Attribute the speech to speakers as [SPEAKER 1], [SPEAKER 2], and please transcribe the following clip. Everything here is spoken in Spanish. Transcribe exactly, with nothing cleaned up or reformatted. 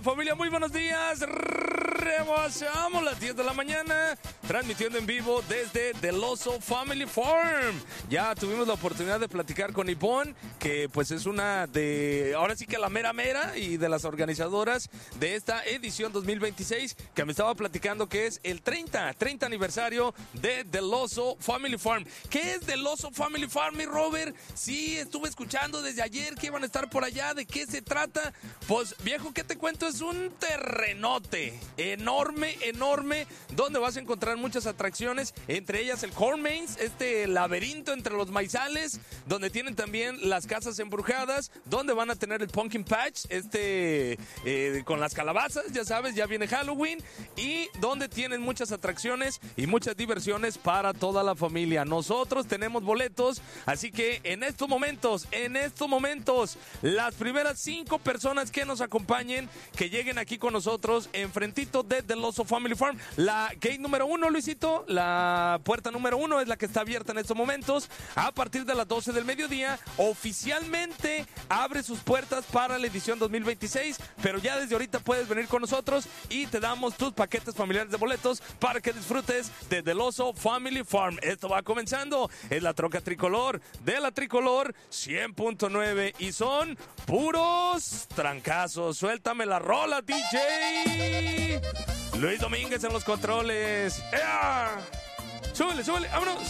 [SPEAKER 1] Familia, muy buenos días. Rebasamos las diez de la mañana, transmitiendo en vivo desde Del Oso Family Farm. Ya tuvimos la oportunidad de platicar con Ivonne, que pues es una de, ahora sí que la mera mera y de las organizadoras de esta edición dos mil veintiséis, que me estaba platicando que es el treinta, treinta aniversario de Del Oso Family Farm. ¿Qué es Del Oso Family Farm, mi Robert? Sí, estuve escuchando desde ayer que iban a estar por allá. ¿De qué se trata? Pues, viejo, ¿qué te cuento? Es un terrenote enorme, enorme, donde vas a encontrar muchas atracciones, entre ellas el Corn Maze, este laberinto entre los maizales, donde tienen también las casas embrujadas, donde van a tener el Pumpkin Patch, este eh, con las calabazas, ya sabes, ya viene Halloween, y donde tienen muchas atracciones y muchas diversiones para toda la familia. Nosotros tenemos boletos, así que en estos momentos, en estos momentos, las primeras cinco personas que nos acompañen, que lleguen aquí con nosotros, enfrentito de Del Oso Family Farm. La gate número uno, Luisito, la puerta número uno es la que está abierta en estos momentos. A partir de las doce del mediodía, oficialmente abre sus puertas para la edición dos mil veintiséis, pero ya desde ahorita puedes venir con nosotros y te damos tus paquetes familiares de boletos para que disfrutes de Del Oso Family Farm. Esto va comenzando, es la troca tricolor de la tricolor cien punto nueve y son puros trancazos. Suéltame la rola, D J. Luis Domínguez en los controles. ¡Ea! Súbele, súbele, vámonos.